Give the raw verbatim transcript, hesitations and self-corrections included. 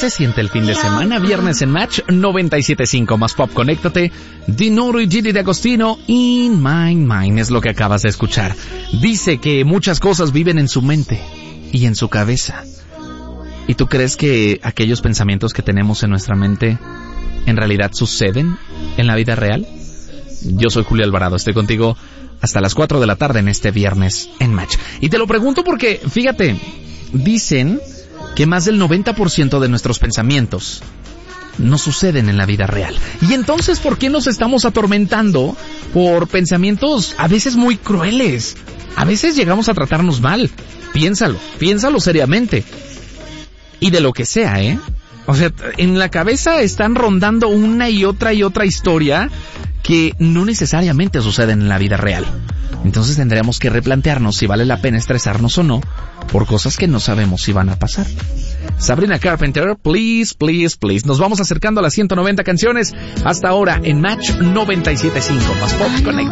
se siente el fin de semana? Viernes en Match noventa y siete punto cinco más pop. Conéctate. Dinoro y Gigi de Agostino, In My Mind es lo que acabas de escuchar. Dice que muchas cosas viven en su mente y en su cabeza. ¿Y tú crees que aquellos pensamientos que tenemos en nuestra mente en realidad suceden en la vida real? Yo soy Julio Alvarado, estoy contigo hasta las cuatro de la tarde en este viernes en Match. Y te lo pregunto porque, fíjate, dicen que más del noventa por ciento de nuestros pensamientos no suceden en la vida real. Y entonces, ¿por qué nos estamos atormentando por pensamientos a veces muy crueles? A veces llegamos a tratarnos mal. Piénsalo, piénsalo seriamente. Y de lo que sea, ¿eh? O sea, en la cabeza están rondando una y otra y otra historia que no necesariamente suceden en la vida real. Entonces tendríamos que replantearnos si vale la pena estresarnos o no por cosas que no sabemos si van a pasar. Sabrina Carpenter, Please, Please, Please. Nos vamos acercando a las ciento noventa canciones hasta ahora en Match noventa y siete punto cinco. Más Pop Connect.